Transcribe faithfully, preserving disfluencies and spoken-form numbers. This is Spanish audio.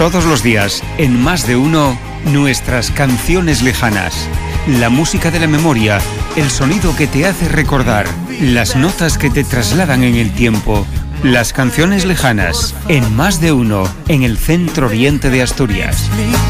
Todos los días, en Más de Uno, nuestras canciones lejanas. La música de la memoria, el sonido que te hace recordar, las notas que te trasladan en el tiempo. Las canciones lejanas, en Más de Uno, en el Centro Oriente de Asturias.